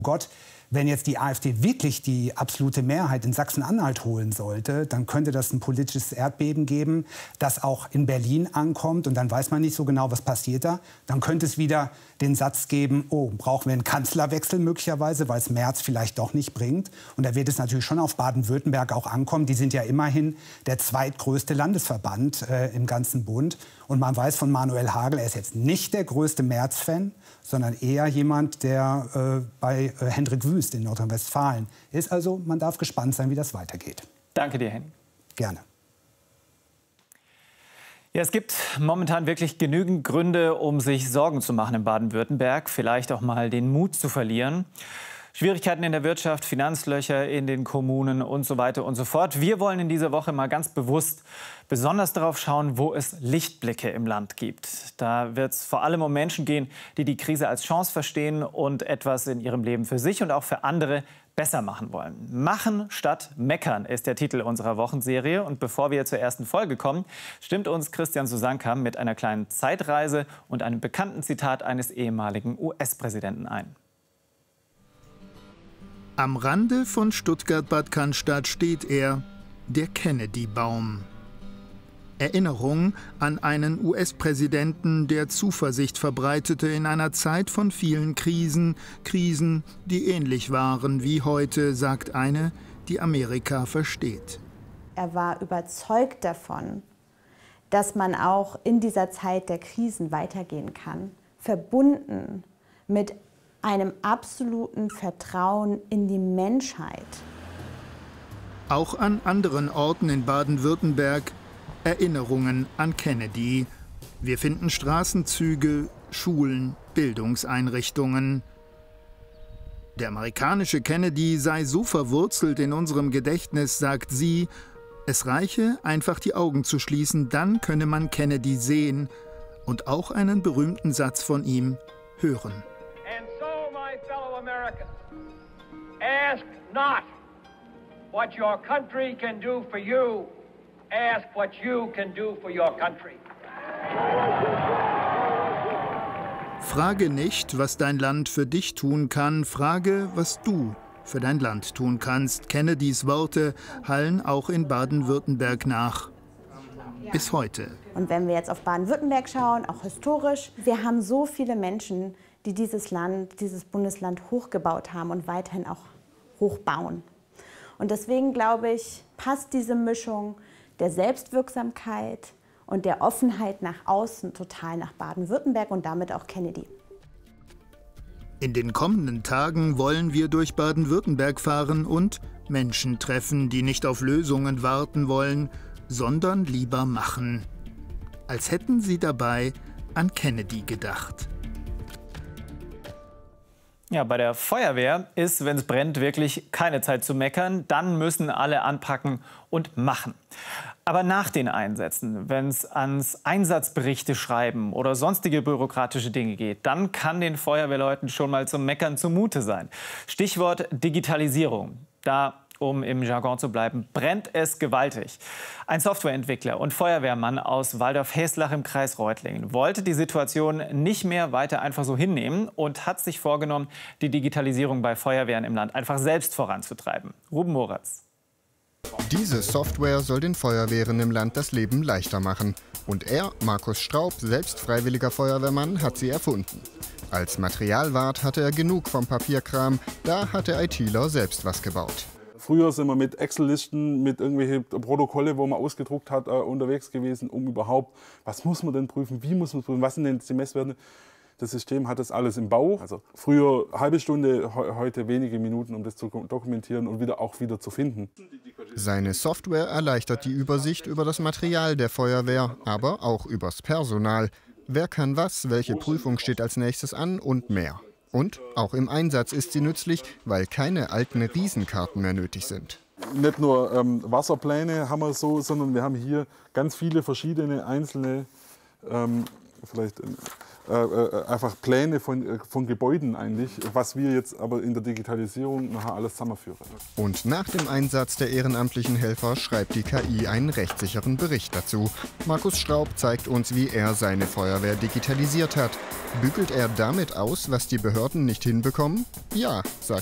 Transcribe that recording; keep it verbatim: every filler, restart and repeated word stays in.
Gott, wenn jetzt die AfD wirklich die absolute Mehrheit in Sachsen-Anhalt holen sollte, dann könnte das ein politisches Erdbeben geben, das auch in Berlin ankommt. Und dann weiß man nicht so genau, was passiert da. Dann könnte es wieder den Satz geben, oh, brauchen wir einen Kanzlerwechsel möglicherweise, weil es Merz vielleicht doch nicht bringt. Und da wird es natürlich schon auf Baden-Württemberg auch ankommen. Die sind ja immerhin der zweitgrößte Landesverband äh, im ganzen Bund. Und man weiß von Manuel Hagel, er ist jetzt nicht der größte Merz-Fan, sondern eher jemand, der äh, bei äh, Hendrik Wüst in Nordrhein-Westfalen ist. Also man darf gespannt sein, wie das weitergeht. Danke dir, Henning. Gerne. Ja, es gibt momentan wirklich genügend Gründe, um sich Sorgen zu machen in Baden-Württemberg. Vielleicht auch mal den Mut zu verlieren. Schwierigkeiten in der Wirtschaft, Finanzlöcher in den Kommunen und so weiter und so fort. Wir wollen in dieser Woche mal ganz bewusst besonders darauf schauen, wo es Lichtblicke im Land gibt. Da wird es vor allem um Menschen gehen, die die Krise als Chance verstehen und etwas in ihrem Leben für sich und auch für andere besser machen wollen. Machen statt meckern ist der Titel unserer Wochenserie. Und bevor wir zur ersten Folge kommen, stimmt uns Christian Susanka mit einer kleinen Zeitreise und einem bekannten Zitat eines ehemaligen U S-Präsidenten ein. Am Rande von Stuttgart-Bad Cannstatt steht er, der Kennedy-Baum. Erinnerung an einen U S-Präsidenten, der Zuversicht verbreitete in einer Zeit von vielen Krisen. Krisen, die ähnlich waren wie heute, sagt eine, die Amerika versteht. Er war überzeugt davon, dass man auch in dieser Zeit der Krisen weitergehen kann, verbunden mit einem absoluten Vertrauen in die Menschheit. Auch an anderen Orten in Baden-Württemberg Erinnerungen an Kennedy. Wir finden Straßenzüge, Schulen, Bildungseinrichtungen. Der amerikanische Kennedy sei so verwurzelt in unserem Gedächtnis, sagt sie, es reiche, einfach die Augen zu schließen, dann könne man Kennedy sehen und auch einen berühmten Satz von ihm hören. Americans, ask not what your country can do for you, ask what you can do for your country. Frage nicht, was dein Land für dich tun kann, frage, was du für dein Land tun kannst. Kennedys Worte hallen auch in Baden-Württemberg nach. Bis heute. Und wenn wir jetzt auf Baden-Württemberg schauen, auch historisch, wir haben so viele Menschen, die dieses Land, dieses Bundesland hochgebaut haben und weiterhin auch hochbauen. Und deswegen, glaube ich, passt diese Mischung der Selbstwirksamkeit und der Offenheit nach außen total nach Baden-Württemberg und damit auch Kennedy. In den kommenden Tagen wollen wir durch Baden-Württemberg fahren und Menschen treffen, die nicht auf Lösungen warten wollen, sondern lieber machen. Als hätten sie dabei an Kennedy gedacht. Ja, bei der Feuerwehr ist, wenn es brennt, wirklich keine Zeit zu meckern. Dann müssen alle anpacken und machen. Aber nach den Einsätzen, wenn es ans Einsatzberichte schreiben oder sonstige bürokratische Dinge geht, dann kann den Feuerwehrleuten schon mal zum Meckern zumute sein. Stichwort Digitalisierung. Da, um im Jargon zu bleiben, brennt es gewaltig. Ein Softwareentwickler und Feuerwehrmann aus Waldorf-Heslach im Kreis Reutlingen wollte die Situation nicht mehr weiter einfach so hinnehmen und hat sich vorgenommen, die Digitalisierung bei Feuerwehren im Land einfach selbst voranzutreiben. Ruben Moratz. Diese Software soll den Feuerwehren im Land das Leben leichter machen. Und er, Markus Straub, selbst freiwilliger Feuerwehrmann, hat sie erfunden. Als Materialwart hatte er genug vom Papierkram, da hat der ITler selbst was gebaut. Früher sind wir mit Excel-Listen, mit irgendwelchen Protokolle, wo man ausgedruckt hat, äh, unterwegs gewesen, um überhaupt, was muss man denn prüfen, wie muss man prüfen, was sind denn die Messwerte. Das System hat das alles im Bau. Also früher eine halbe Stunde, he heute wenige Minuten, um das zu dokumentieren und wieder auch wieder zu finden. Seine Software erleichtert die Übersicht über das Material der Feuerwehr, aber auch übers Personal. Wer kann was, welche Prüfung steht als nächstes an und mehr. Und auch im Einsatz ist sie nützlich, weil keine alten Riesenkarten mehr nötig sind. Nicht nur ähm, Wasserpläne haben wir so, sondern wir haben hier ganz viele verschiedene einzelne ähm, vielleicht äh, äh, einfach Pläne von, von Gebäuden eigentlich, was wir jetzt aber in der Digitalisierung nachher alles zusammenführen. Und nach dem Einsatz der ehrenamtlichen Helfer schreibt die K I einen rechtssicheren Bericht dazu. Markus Straub zeigt uns, wie er seine Feuerwehr digitalisiert hat. Bügelt er damit aus, was die Behörden nicht hinbekommen? Ja, sagt